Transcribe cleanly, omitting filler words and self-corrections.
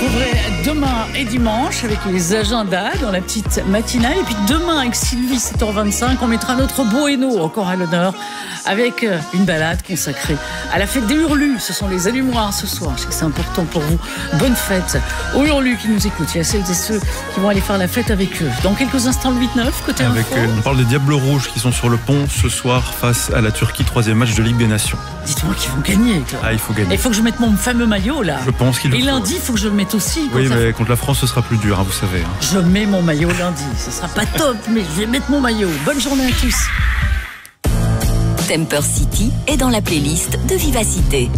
retrouverez demain et dimanche avec les agendas dans la petite matinale. Et puis demain avec Sylvie, 7h25, on mettra notre Bueno encore à l'honneur avec une balade consacrée à la fête des Hurlus. Ce sont les allumoirs ce soir. Je sais que c'est important pour vous. Bonne fête aux Hurlus qui nous écoutent. Il y a celles et ceux qui vont aller faire la fête avec eux. Dans quelques instants, le 8-9, côté info. On parle des Diables Rouges qui sont sur le pont ce soir face à la Turquie, 3e match de Ligue des Nations. Dites-moi qu'ils vont gagner. Ah, il faut gagner. Il faut que je mette mon fameux maillot là. Je pense qu'il le Et faut. lundi, il faut que je le mette aussi. Oui, mais contre la France, ce sera plus dur, hein, vous savez. Je mets mon maillot lundi. Ce sera pas top, mais je vais mettre mon maillot. Bonne journée à tous. Temper City est dans la playlist de Vivacité.